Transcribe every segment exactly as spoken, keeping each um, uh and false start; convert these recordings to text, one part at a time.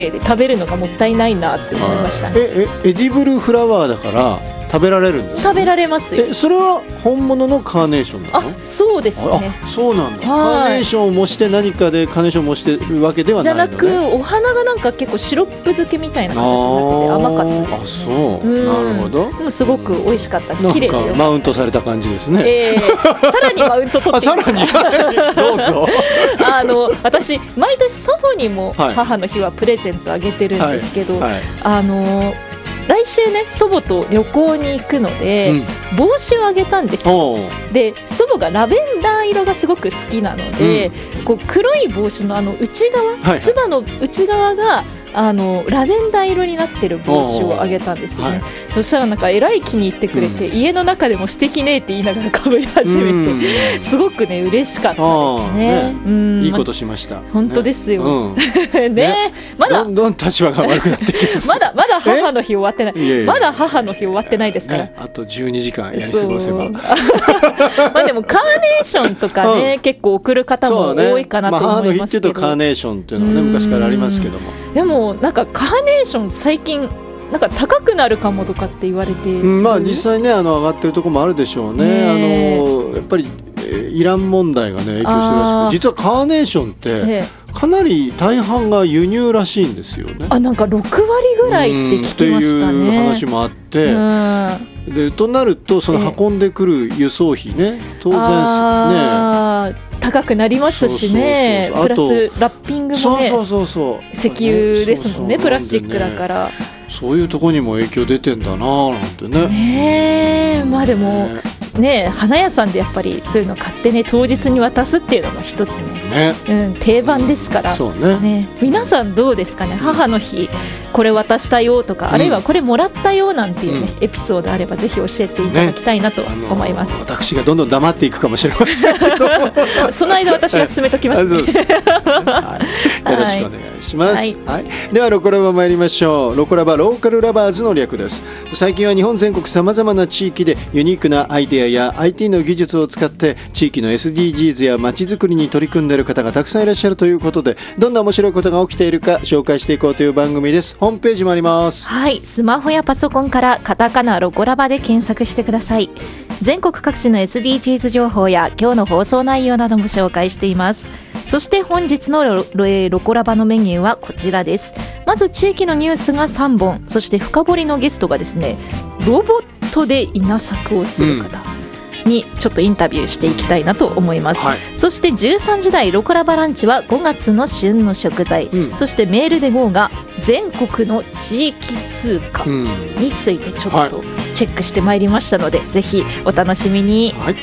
で食べるのがもったいないなって思いましたね。 ええエディブルフラワーだから食べられるんですか？ 食べられますよ。 えそれは本物のカーネーションなの？ あ、そうですね。 あ、そうなんだ。カはいーネーションを模して何かでカーネーションを模してるわけではないのね。 じゃなく、お花がなんか結構シロップ漬けみたいな形になってて甘かったです、ね、 あ、そう、 うん、 なるほど。 でもすごく美味しかったし、綺麗でよかった。 なんかマウントされた感じですね。 えー、さらにマウント取ってあ、さらにどうぞあの私毎年祖母にも母の日はプレゼントあげてるんですけど、はいはい、あの来週ね祖母と旅行に行くので、うん、帽子をあげたんですよ。で祖母がラベンダー色がすごく好きなので、うん、こう黒い帽子のあの内側、はいはい、つばの内側があのラベンダー色になってる帽子をあげたんですよね、はい、そしたらなんかえらい気に入ってくれて、うん、家の中でも素敵ねって言いながらかぶり始めて、うん、すごくね嬉しかったです ね, ね、うん、 いいことしました、 本当ですよ、 うん、 ね, ねまだどんどん立場が悪くなってきますまだまだ母の日終わってないいやいやまだ母の日終わってないですから、ね、 あとじゅうにじかんやり過ごせばまあでもカーネーションとかね、うん、結構送る方も多いかなと思いますけど、ね、まあ、母の日っていうとカーネーションっていうのはね昔からありますけども、 でもなんかカーネーション最近なんか高くなるかもとかって言われている、うん、 まあ実際ねあの上がってるところもあるでしょうね、あのやっぱりイラン問題がね影響してるらしくて、実はカーネーションってかなり大半が輸入らしいんですよね。 あ、なんかろくわりぐらいって聞きましたね、 っていう話もあって、でとなるとその運んでくる輸送費ね当然ね高くなりますしね、プラスラッピングもね、 そうそうそうそう石油ですもんね、プラスチックだから、 そういうところにも影響出てんだななんてね。 ねえ、まあでもね、花屋さんでやっぱりそういうの買ってね当日に渡すっていうのも一つ ね, ね、うん、定番ですから、 そうね、 ね、皆さんどうですかね、母の日これ渡したよとか、うん、あるいはこれもらったよなんていうね、うん、エピソードあればぜひ教えていただきたいなと思います、 ね、私がどんどん黙っていくかもしれませんけどその間私が進めときますね、 はい、そうです、はい、よろしくお願いします、はいはい、ではロコラバ参りましょう。ロコラバローカルラバーズの略です。最近は日本全国さまざまな地域でユニークなアイデアや アイティー の技術を使って地域の エスディージーズ や街づくりに取り組んでいる方がたくさんいらっしゃるということで、どんな面白いことが起きているか紹介していこうという番組です。ホームページもあります。 はい、スマホやパソコンからカタカナロコラバで検索してください。全国各地の エスディージーズ 情報や今日の放送内容なども紹介しています。そして本日の ロ, ロ, ロコラバのメニューはこちらです。まず地域のニュースがさんぼん、そして深掘りのゲストがですね、ロボットで稲作をする方、うん、にちょっとインタビューしていきたいなと思います、はい、そしてじゅうさんじ台ロコラバランチはごがつの旬の食材、うん、そしてメールで ゴー が全国の地域通貨についてちょっとチェックしてまいりましたので、はい、ぜひお楽しみに、 はい、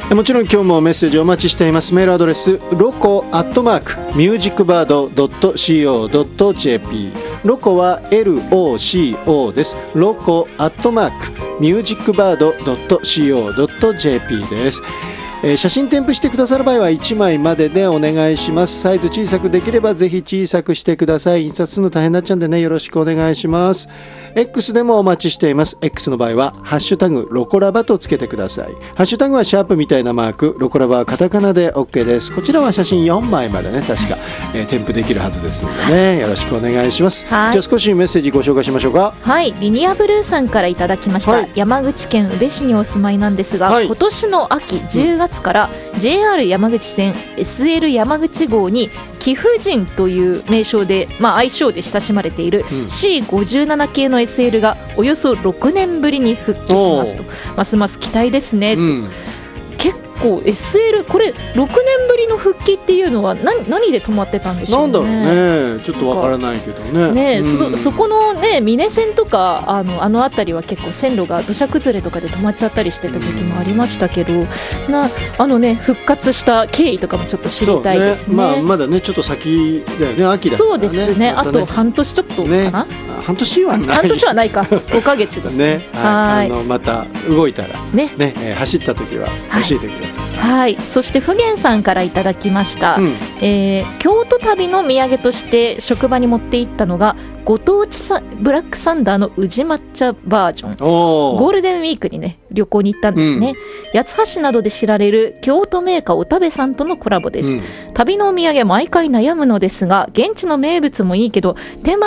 もちろん今日もメッセージお待ちしています。メールアドレスロコアットマークミュージックバードドットシーオードットジェーピー、ロコは エルオーシーオー です。ロコアットマークミュージックバードドットシーオードットジェーピー です。えー、写真添付してくださる場合はいちまいまででお願いします。サイズ小さくできればぜひ小さくしてください。印刷するの大変になっちゃうんでね、よろしくお願いします。 X でもお待ちしています。 X の場合はハッシュタグロコラバとつけてください。ハッシュタグはシャープみたいなマーク、ロコラバはカタカナで OK です。こちらは写真よんまいまでね確か、えー、添付できるはずですのでね、よろしくお願いします。はい、じゃあ少しメッセージご紹介しましょうか。 はい、リニアブルーさんからいただきました、はい、山口県宇部市にお住まいなんですが、はい、今年の秋じゅうがつから、うん、ジェイアール 山口線 エスエル 山口号に貴婦人という名称で、まあ、愛称で親しまれている シーごじゅうなな 系の エスエル がおよそろくねんぶりに復帰しますと、ますます期待ですね、うん、結構 エスエル これろくねんぶりの復帰っていうのは 何, 何で止まってたんでしょうね。 なんだろうね、ちょっとわからないけどね。 ね、うん、そ, そこのね美祢線とかあのあの辺りは結構線路が土砂崩れとかで止まっちゃったりしてた時期もありましたけど、うん、なあのね復活した経緯とかもちょっと知りたいですね。 そうね、まあ、まだねちょっと先だよね、秋だからね。 そうですね、またね、あと半年ちょっとかな、ね、 半年はない半年はないかごかげつですね。 ね、はい、あのまた動いたらね、ね、えー、走った時は教えてください。 はい、はい、そして普賢さんからいただきました、うん、えー、京都旅の土産として職場に持って行ったのがご当地さブラックサンダーの宇治抹茶バージョン。ゴールデンウィークにね旅行に行ったんですね、うん、八つ橋などで知られる京都メーカーおたべさんとのコラボです、うん、旅のお土産毎回悩むのですが現地の名物もいいけど手間